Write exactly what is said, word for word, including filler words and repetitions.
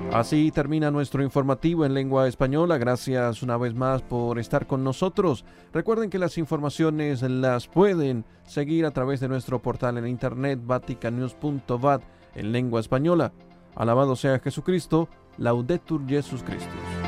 Así termina nuestro informativo en lengua española. Gracias una vez más por estar con nosotros. Recuerden que las informaciones las pueden seguir a través de nuestro portal en internet vatican news punto v a t en lengua española. Alabado sea Jesucristo. Laudetur Jesus Christus.